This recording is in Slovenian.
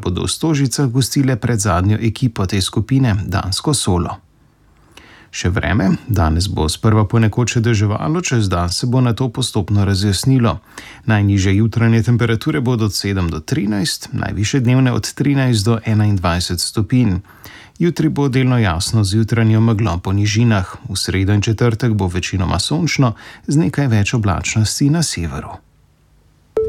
bodo v Stožicah gostile predzadnjo ekipo te skupine, dansko Solo. Še vreme, danes bo sprva ponekod še deževalo, čez dan se bo nato postopno razjasnilo. Najnižje jutranje temperature bodo od 7 do 13, najvišje dnevne od 13 do 21 stopinj. Jutri bo delno jasno z jutranjo meglo po nižinah, v sredo in četrtek bo večinoma sončno, z nekaj več oblačnosti na severu.